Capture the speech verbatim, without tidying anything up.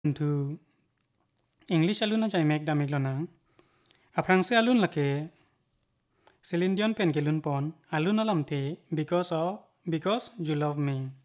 to English alun na jai mek da mek lo na aprang se alun lake Celine Dion pen kelun pon alun alam te because of because you love me